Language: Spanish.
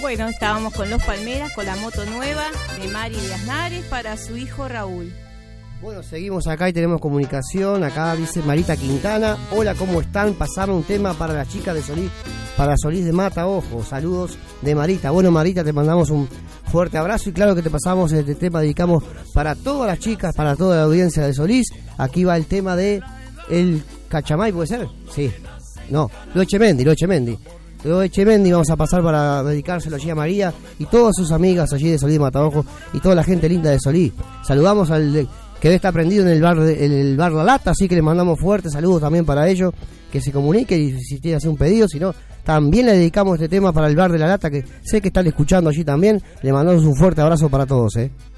Bueno, estábamos con Los Palmeras, con la moto nueva de Mari de Aznares para su hijo Raúl. Bueno, seguimos acá y tenemos comunicación. Acá dice Marita Quintana. Hola, ¿cómo están? Pasaron un tema para las chicas de Solís, para Solís de Mata, ojo. Saludos de Marita. Bueno, Marita, te mandamos un fuerte abrazo y claro que te pasamos este tema, dedicamos para todas las chicas, para toda la audiencia de Solís. Aquí va el tema de el Cachamay, ¿puede ser? Sí. No, Lo Echemendi. Lo Echemendi vamos a pasar para dedicárselo allí a María y todas sus amigas allí de Solís de Mataojo y toda la gente linda de Solís. Saludamos al que debe estar prendido en el bar La Lata, así que le mandamos fuertes saludos también para ellos, que se comuniquen y si quieren hacer un pedido, si no, también le dedicamos este tema para el bar de La Lata, que sé que están escuchando allí también. Le mandamos un fuerte abrazo para todos,